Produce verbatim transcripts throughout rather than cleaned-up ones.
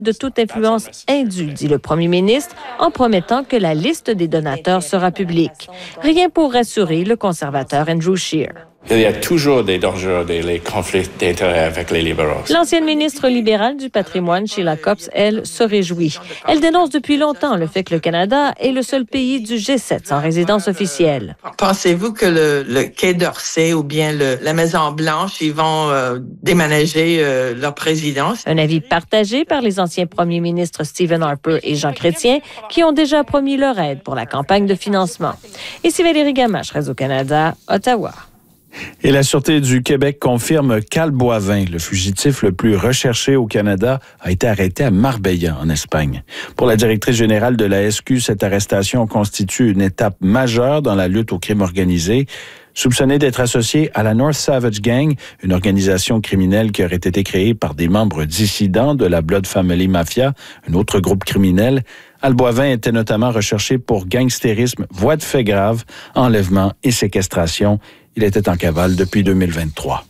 de toute influence indue, dit le premier ministre, en promettant que la liste des donateurs sera publique. Rien pour rassurer le conservateur Andrew Scheer. Il y a toujours des dangers, des les conflits d'intérêts avec les libéraux. L'ancienne ministre libérale du patrimoine, Sheila Copps, elle, se réjouit. Elle dénonce depuis longtemps le fait que le Canada est le seul pays du G sept sans résidence officielle. Pensez-vous que le, le Quai d'Orsay ou bien le, la Maison-Blanche, ils vont euh, déménager euh, leur présidence? Un avis partagé par les anciens premiers ministres Stephen Harper et Jean Chrétien, qui ont déjà promis leur aide pour la campagne de financement. Ici Valérie Gamache, Radio-Canada, Ottawa. Et la Sûreté du Québec confirme qu'Al Boivin, le fugitif le plus recherché au Canada, a été arrêté à Marbella, en Espagne. Pour la directrice générale de la S Q, cette arrestation constitue une étape majeure dans la lutte au crime organisé. Soupçonné d'être associé à la North Savage Gang, une organisation criminelle qui aurait été créée par des membres dissidents de la Blood Family Mafia, un autre groupe criminel, Al Boivin était notamment recherché pour gangstérisme, voies de fait grave, enlèvement et séquestration. Il était en cavale depuis deux mille vingt-trois.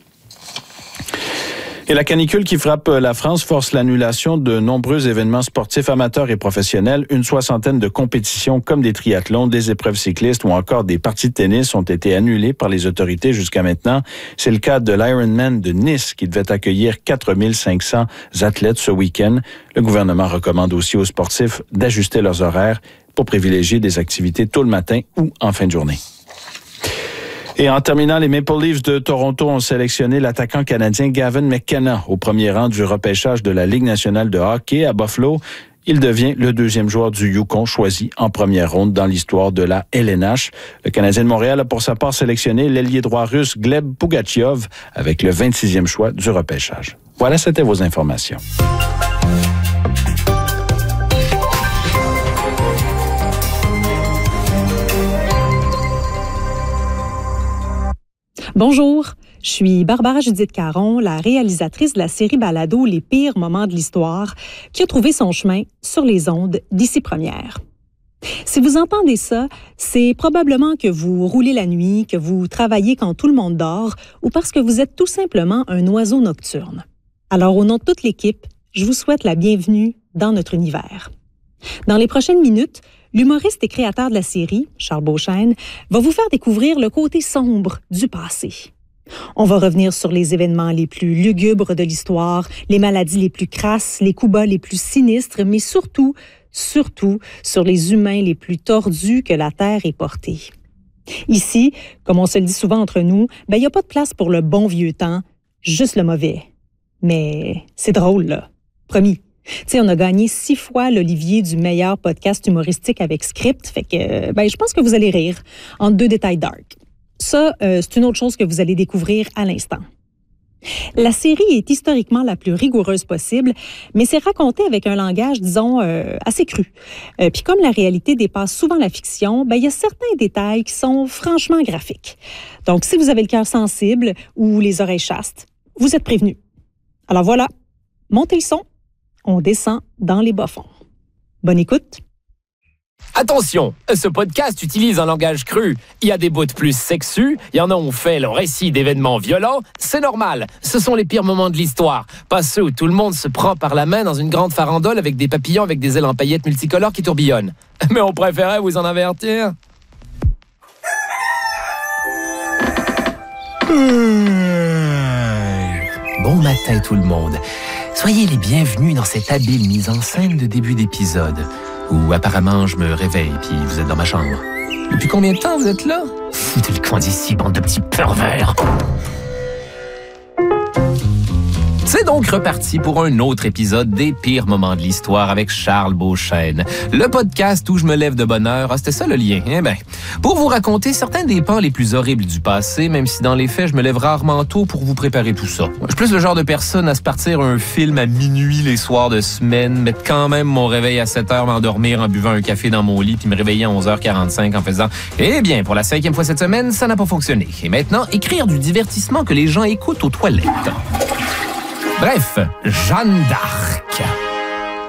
Et la canicule qui frappe la France force l'annulation de nombreux événements sportifs amateurs et professionnels. Une soixantaine de compétitions comme des triathlons, des épreuves cyclistes ou encore des parties de tennis ont été annulées par les autorités jusqu'à maintenant. C'est le cas de l'Ironman de Nice qui devait accueillir quatre mille cinq cents athlètes ce week-end. Le gouvernement recommande aussi aux sportifs d'ajuster leurs horaires pour privilégier des activités tôt le matin ou en fin de journée. Et en terminant, les Maple Leafs de Toronto ont sélectionné l'attaquant canadien Gavin McKenna au premier rang du repêchage de la Ligue nationale de hockey à Buffalo. Il devient le deuxième joueur du Yukon choisi en première ronde dans l'histoire de la L N H. Le Canadien de Montréal a pour sa part sélectionné l'ailier droit russe Gleb Pugachev avec le vingt-sixième choix du repêchage. Voilà, c'était vos informations. Bonjour, je suis Barbara Judith Caron, la réalisatrice de la série balado Les pires moments de l'histoire, qui a trouvé son chemin sur les ondes d'Ici Première. Si vous entendez ça, c'est probablement que vous roulez la nuit, que vous travaillez quand tout le monde dort, ou parce que vous êtes tout simplement un oiseau nocturne. Alors, au nom de toute l'équipe, je vous souhaite la bienvenue dans notre univers. Dans les prochaines minutes, l'humoriste et créateur de la série, Charles Beauchesne, va vous faire découvrir le côté sombre du passé. On va revenir sur les événements les plus lugubres de l'histoire, les maladies les plus crasses, les coups bas les plus sinistres, mais surtout, surtout, sur les humains les plus tordus que la Terre ait portés. Ici, comme on se le dit souvent entre nous, ben, il n'y a pas de place pour le bon vieux temps, juste le mauvais. Mais c'est drôle, là. Promis. Tu sais, on a gagné six fois l'Olivier du meilleur podcast humoristique avec script, fait que ben, je pense que vous allez rire entre deux détails dark. Ça, euh, c'est une autre chose que vous allez découvrir à l'instant. La série est historiquement la plus rigoureuse possible, mais c'est raconté avec un langage, disons, euh, assez cru. Euh, Puis comme la réalité dépasse souvent la fiction, ben il y a certains détails qui sont franchement graphiques. Donc, si vous avez le cœur sensible ou les oreilles chastes, vous êtes prévenus. Alors voilà, montez le son. On descend dans les bas-fonds. Bonne écoute. Attention, ce podcast utilise un langage cru. Il y a des bouts plus sexus, il y en a où on fait le récit d'événements violents. C'est normal, ce sont les pires moments de l'histoire. Pas ceux où tout le monde se prend par la main dans une grande farandole avec des papillons avec des ailes en paillettes multicolores qui tourbillonnent. Mais on préférait vous en avertir. Bon matin tout le monde. Soyez les bienvenus dans cette habile mise en scène de début d'épisode, où apparemment je me réveille puis vous êtes dans ma chambre. Depuis combien de temps vous êtes là? Foutez le camp d'ici, bande de petits pervers! C'est donc reparti pour un autre épisode des pires moments de l'histoire avec Charles Beauchesne. Le podcast où je me lève de bonne heure. Ah, c'était ça le lien. Eh ben, pour vous raconter certains des pans les plus horribles du passé, même si dans les faits, je me lève rarement tôt pour vous préparer tout ça. Je suis plus le genre de personne à se partir un film à minuit les soirs de semaine, mettre quand même mon réveil à sept heures, m'endormir en buvant un café dans mon lit, puis me réveiller à onze heures quarante-cinq en faisant « Eh bien, pour la cinquième fois cette semaine, ça n'a pas fonctionné. Et maintenant, écrire du divertissement que les gens écoutent aux toilettes. » Bref, Jeanne d'Arc.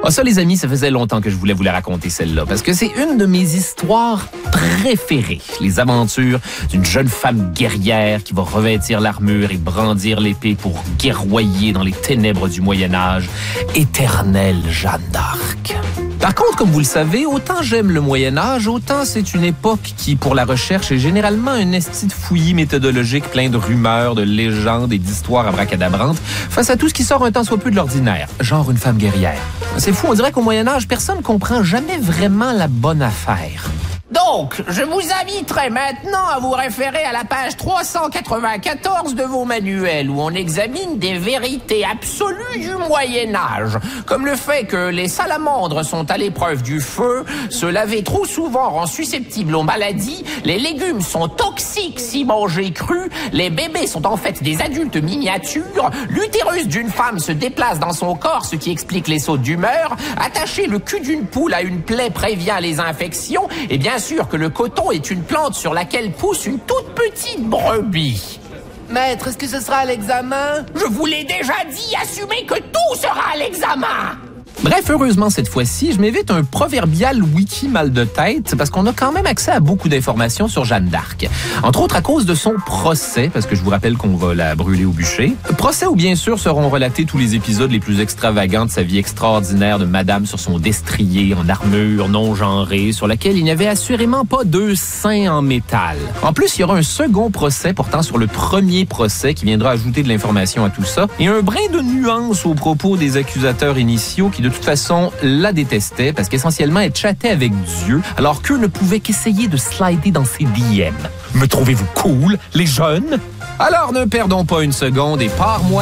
Ah, ça, les amis, ça faisait longtemps que je voulais vous la raconter, celle-là, parce que c'est une de mes histoires préférées. Les aventures d'une jeune femme guerrière qui va revêtir l'armure et brandir l'épée pour guerroyer dans les ténèbres du Moyen-Âge. Éternelle Jeanne d'Arc. Par contre, comme vous le savez, autant j'aime le Moyen-Âge, autant c'est une époque qui, pour la recherche, est généralement un esti de fouillis méthodologique plein de rumeurs, de légendes et d'histoires abracadabrantes face à tout ce qui sort un tant soit peu de l'ordinaire, genre une femme guerrière. C'est fou, on dirait qu'au Moyen-Âge, personne ne comprend jamais vraiment la bonne affaire. Donc, je vous inviterai maintenant à vous référer à la page trois cent quatre-vingt-quatorze de vos manuels où on examine des vérités absolues du Moyen-Âge, comme le fait que les salamandres sont à l'épreuve du feu, se laver trop souvent rend susceptible aux maladies, les légumes sont toxiques si mangés crus, les bébés sont en fait des adultes miniatures, l'utérus d'une femme se déplace dans son corps, ce qui explique les sautes d'humeur, attacher le cul d'une poule à une plaie prévient les infections, et bien sûr que le coton est une plante sur laquelle pousse une toute petite brebis. Maître, est-ce que ce sera à l'examen? Je vous l'ai déjà dit, assumez que tout sera à l'examen. Bref, heureusement, cette fois-ci, je m'évite un proverbial wiki mal de tête parce qu'on a quand même accès à beaucoup d'informations sur Jeanne d'Arc. Entre autres à cause de son procès, parce que je vous rappelle qu'on va la brûler au bûcher. Procès où, bien sûr, seront relatés tous les épisodes les plus extravagants de sa vie extraordinaire de madame sur son destrier en armure non genrée, sur laquelle il n'y avait assurément pas deux seins en métal. En plus, il y aura un second procès portant sur le premier procès qui viendra ajouter de l'information à tout ça et un brin de nuance aux propos des accusateurs initiaux qui, de toute façon, la détestait parce qu'essentiellement, elle chattait avec Dieu, alors qu'eux ne pouvaient qu'essayer de slider dans ses D M. Me trouvez-vous cool, les jeunes? Alors, ne perdons pas une seconde et pars-moi...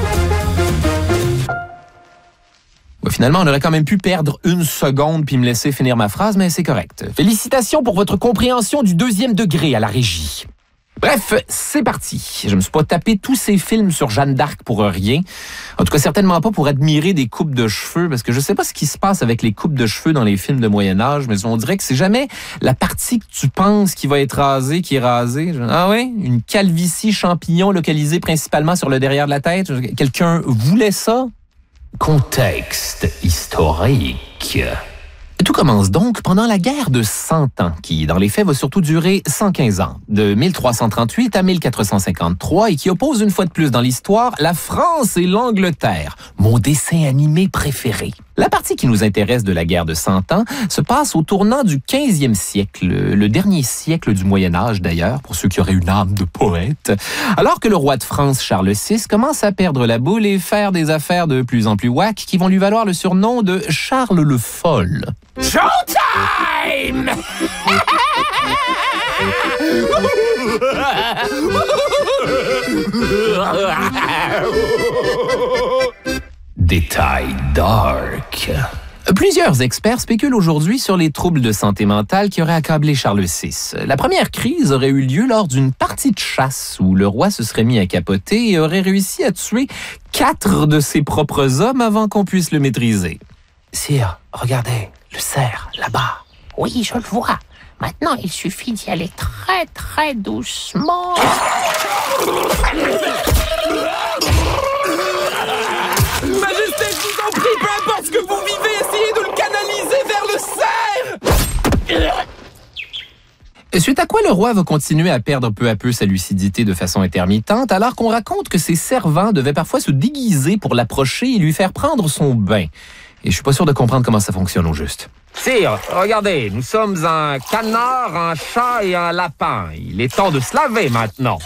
Finalement, on aurait quand même pu perdre une seconde puis me laisser finir ma phrase, mais c'est correct. Félicitations pour votre compréhension du deuxième degré à la régie. Bref, c'est parti. Je me suis pas tapé tous ces films sur Jeanne d'Arc pour rien. En tout cas, certainement pas pour admirer des coupes de cheveux, parce que je sais pas ce qui se passe avec les coupes de cheveux dans les films de Moyen-Âge, mais on dirait que c'est jamais la partie que tu penses qui va être rasée qui est rasée. Ah ouais? Une calvitie champignon localisée principalement sur le derrière de la tête. Quelqu'un voulait ça? Contexte historique. Tout commence donc pendant la guerre de Cent Ans, qui, dans les faits, va surtout durer cent quinze ans, de mille trois cent trente-huit à mille quatre cent cinquante-trois, et qui oppose une fois de plus dans l'histoire la France et l'Angleterre, mon dessin animé préféré. La partie qui nous intéresse de la guerre de Cent Ans se passe au tournant du quinzième siècle, le dernier siècle du Moyen-Âge d'ailleurs, pour ceux qui auraient une âme de poète, alors que le roi de France, Charles six, commence à perdre la boule et faire des affaires de plus en plus whack qui vont lui valoir le surnom de Charles le Folle. Showtime! Détail dark. Plusieurs experts spéculent aujourd'hui sur les troubles de santé mentale qui auraient accablé Charles six. La première crise aurait eu lieu lors d'une partie de chasse où le roi se serait mis à capoter et aurait réussi à tuer quatre de ses propres hommes avant qu'on puisse le maîtriser. Sire, regardez, le cerf, là-bas. Oui, je le vois. Maintenant, il suffit d'y aller très, très doucement. Majesté, je vous en prie, peu importe ce que vous vivez, essayez de le canaliser vers le cerf! Suite à quoi le roi va continuer à perdre peu à peu sa lucidité de façon intermittente, alors qu'on raconte que ses servants devaient parfois se déguiser pour l'approcher et lui faire prendre son bain. Et je suis pas sûr de comprendre comment ça fonctionne au juste. Sire, regardez, nous sommes un canard, un chat et un lapin. Il est temps de se laver maintenant.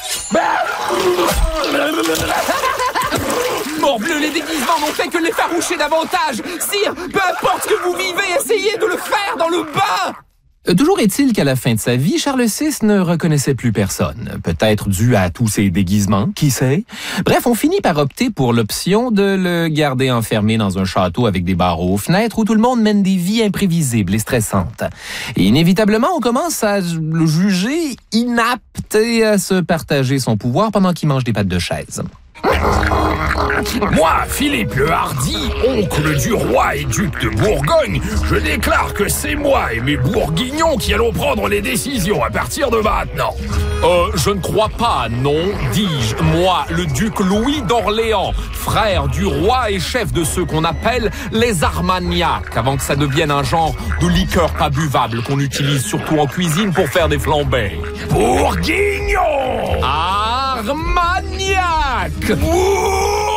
Morbleu, les déguisements n'ont fait que l'effaroucher davantage. Sire, peu importe ce que vous vivez, essayez de le faire dans le bain. Toujours est-il qu'à la fin de sa vie, Charles six ne reconnaissait plus personne. Peut-être dû à tous ses déguisements, qui sait? Bref, on finit par opter pour l'option de le garder enfermé dans un château avec des barreaux aux fenêtres où tout le monde mène des vies imprévisibles et stressantes. Et inévitablement, on commence à le juger inapte et à se partager son pouvoir pendant qu'il mange des pattes de chaise. Moi, Philippe le Hardi, oncle du roi et duc de Bourgogne, je déclare que c'est moi et mes bourguignons qui allons prendre les décisions à partir de maintenant. Euh, je ne crois pas, non, dis-je, moi, le duc Louis d'Orléans, frère du roi et chef de ceux qu'on appelle les Armagnacs, avant que ça devienne un genre de liqueur pas buvable qu'on utilise surtout en cuisine pour faire des flambés. Bourguignon! Armagnac! Ouh!